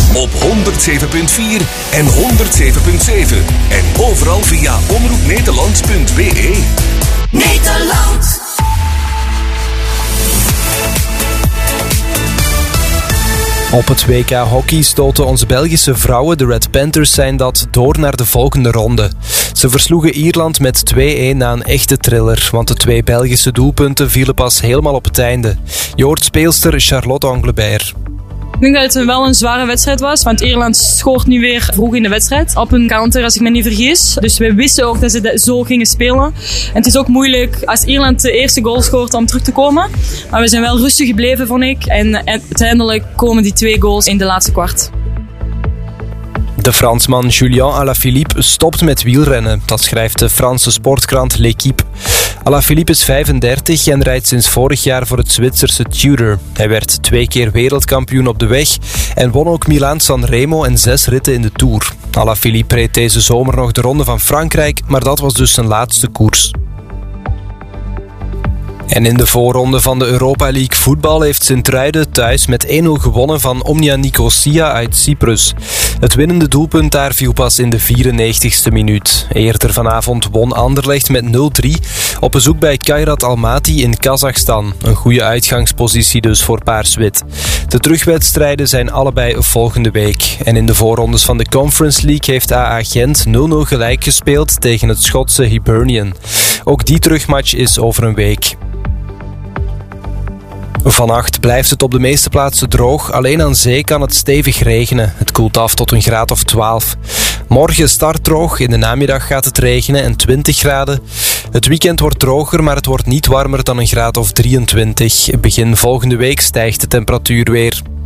Op 107.4 en 107.7. En overal via omroepnederland.be. Nederland. Op het WK hockey stoten onze Belgische vrouwen, de Red Panthers zijn dat, door naar de volgende ronde. Ze versloegen Ierland met 2-1 na een echte thriller, want de 2 Belgische doelpunten vielen pas helemaal op het einde. Je hoort speelster Charlotte Anglebert. Ik denk dat het wel een zware wedstrijd was, want Ierland scoort nu weer vroeg in de wedstrijd. Op een counter, als ik me niet vergis. Dus we wisten ook dat ze zo gingen spelen. En het is ook moeilijk als Ierland de eerste goal scoort om terug te komen. Maar we zijn wel rustig gebleven, vond ik. En uiteindelijk komen die 2 goals in de laatste kwart. De Fransman Julien Alaphilippe stopt met wielrennen. Dat schrijft de Franse sportkrant L'Équipe. Alaphilippe is 35 en rijdt sinds vorig jaar voor het Zwitserse Tudor. Hij werd 2 keer wereldkampioen op de weg en won ook Milaan-San Remo en 6 ritten in de Tour. Alaphilippe reed deze zomer nog de Ronde van Frankrijk, maar dat was dus zijn laatste koers. En in de voorronde van de Europa League voetbal heeft Sint-Truiden thuis met 1-0 gewonnen van Omnia Nicosia uit Cyprus. Het winnende doelpunt daar viel pas in de 94ste minuut. Eerder vanavond won Anderlecht met 0-3 op bezoek bij Kairat Almaty in Kazachstan. Een goede uitgangspositie dus voor Paars-Wit. De terugwedstrijden zijn allebei volgende week. En in de voorrondes van de Conference League heeft AA Gent 0-0 gelijk gespeeld tegen het Schotse Hibernian. Ook die terugmatch is over een week. Vannacht blijft het op de meeste plaatsen droog. Alleen aan zee kan het stevig regenen. Het koelt af tot een graad of 12. Morgen start droog. In de namiddag gaat het regenen en 20 graden. Het weekend wordt droger, maar het wordt niet warmer dan een graad of 23. Begin volgende week stijgt de temperatuur weer.